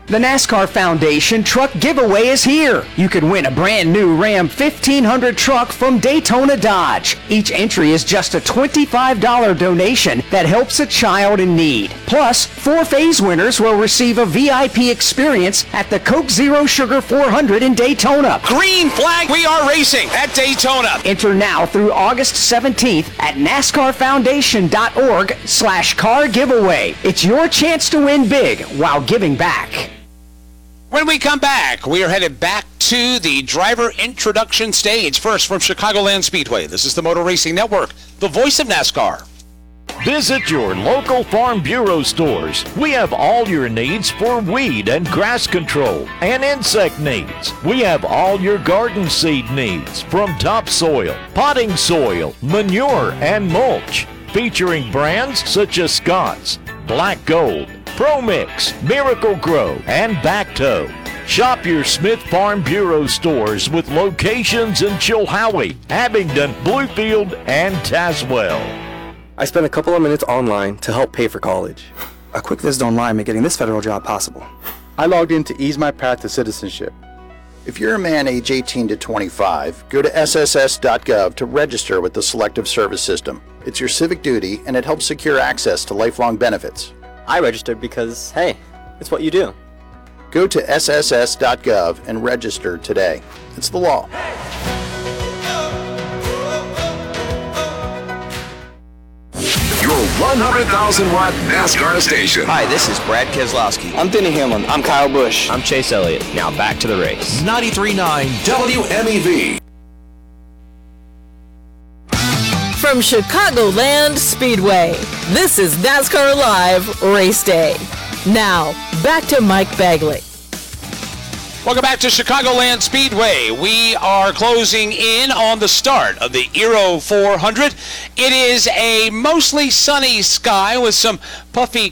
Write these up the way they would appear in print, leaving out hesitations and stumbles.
The NASCAR Foundation truck giveaway is here. You can win a brand new Ram 1500 truck from Daytona Dodge. Each entry is just a $25 donation that helps a child in need. Plus, 4 phase winners will receive a VIP experience at the Coke Zero Sugar 400 in Daytona. Green flag, we are racing at Daytona. Enter now through August 17th at NASCARFoundation.org/car giveaway. It's your chance to win big while giving back. When we come back, we are headed back to the driver introduction stage. First, from Chicagoland Speedway, this is the Motor Racing Network, the voice of NASCAR. Visit your local Farm Bureau stores. We have all your needs for weed and grass control and insect needs. We have all your garden seed needs, from topsoil, potting soil, manure, and mulch, featuring brands such as Scott's, Black Gold, ProMix, Miracle Grow, and Bacto. Shop your Smith Farm Bureau stores with locations in Chilhowie, Abingdon, Bluefield, and Tazewell. I spent a couple of minutes online to help pay for college. A quick visit online made getting this federal job possible. I logged in to ease my path to citizenship. If you're a man age 18 to 25, go to sss.gov to register with the Selective Service System. It's your civic duty, and it helps secure access to lifelong benefits. I registered because, hey, it's what you do. Go to sss.gov and register today. It's the law. Your 100,000-watt NASCAR station. Hi, this is Brad Keselowski. I'm Denny Hamlin. I'm Kyle Busch. I'm Chase Elliott. Now back to the race. 93.9 WMEV. From Chicagoland Speedway, this is NASCAR Live Race Day. Now, back to Mike Bagley. Welcome back to Chicagoland Speedway. We are closing in on the start of the Aero 400. It is a mostly sunny sky with some puffy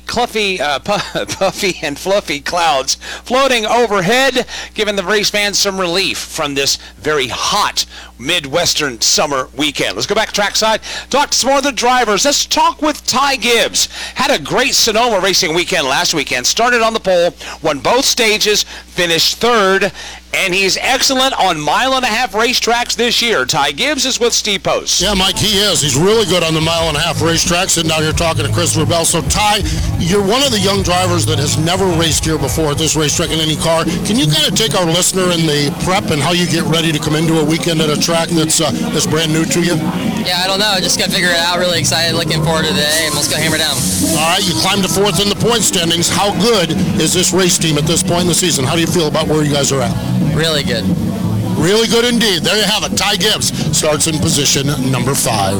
and fluffy clouds floating overhead, giving the race fans some relief from this very hot Midwestern summer weekend. Let's go back trackside, talk to some more of the drivers. Let's talk with Ty Gibbs. Had a great Sonoma racing weekend last weekend. Started on the pole, won both stages, finished third, and he's excellent on mile-and-a-half racetracks this year. Ty Gibbs is with Steve Post. Yeah, Mike, he is. He's really good on the mile-and-a-half racetrack. Sitting down here talking to Christopher Bell. So, Ty, you're one of the young drivers that has never raced here before at this racetrack in any car. Can you kind of take our listener in the prep and how you get ready to come into a weekend at a track that's brand new to you? Yeah, I don't know. Just got to figure it out. Really excited. Looking forward to today, and let's go hammer down. All right, you climbed to fourth in the point standings. How good is this race team at this point in the season? How do you feel about where you guys are at? Really good. Really good indeed. There you have it. Ty Gibbs starts in position number 5.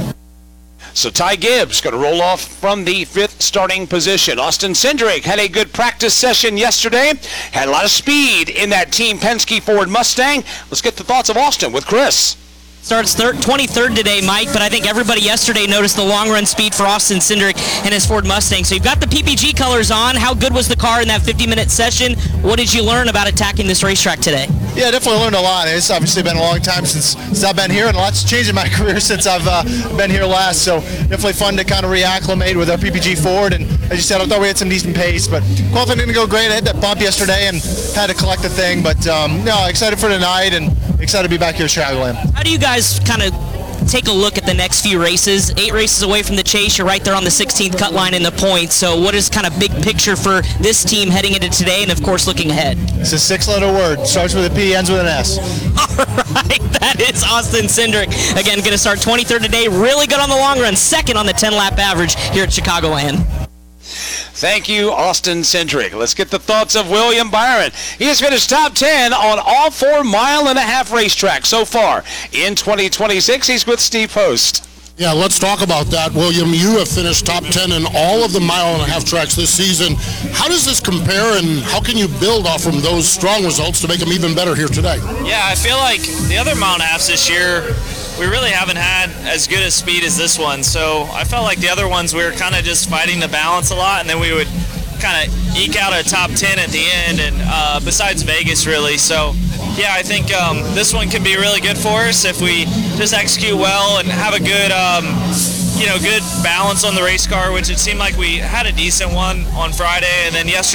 So Ty Gibbs going to roll off from the 5th starting position. Austin Cindric had a good practice session yesterday. Had a lot of speed in that Team Penske Ford Mustang. Let's get the thoughts of Austin with Chris. Starts 23rd today, Mike, but I think everybody yesterday noticed the long-run speed for Austin Cindric and his Ford Mustang. So you've got the PPG colors on. How good was the car in that 50-minute session? What did you learn about attacking this racetrack today? Yeah, definitely learned a lot. It's obviously been a long time since I've been here, and lots changed in my career since I've been here last. So definitely fun to kind of reacclimate with our PPG Ford. And as you said, I thought we had some decent pace, but qualifying didn't go great. I hit that bump yesterday and had to collect the thing. But no, excited for tonight and excited to be back here at Chicagoland. How do you guys kind of take a look at the next few races? 8 races away from the chase. You're right there on the 16th cut line in the points. So what is kind of big picture for this team heading into today and, of course, looking ahead? It's a 6-letter word. Starts with a P, ends with an S. All right. That is Austin Cindric. Again, going to start 23rd today. Really good on the long run. 2nd on the 10-lap average here at Chicagoland. Thank you, Austin Cindric. Let's get the thoughts of William Byron. He has finished top 10 on all 4 mile-and-a-half racetracks so far. In 2026, he's with Steve Post. Yeah, let's talk about that, William. You have finished top 10 in all of the mile-and-a-half tracks this season. How does this compare, and how can you build off from those strong results to make them even better here today? Yeah, I feel like the other mile-and-a-halves this year, we really haven't had as good a speed as this one. So I felt like the other ones we were kind of just fighting the balance a lot, and then we would kind of eke out a top 10 at the end, and besides Vegas, really. So yeah, I think this one can be really good for us if we just execute well and have a good good balance on the race car, which it seemed like we had a decent one on Friday, and then yesterday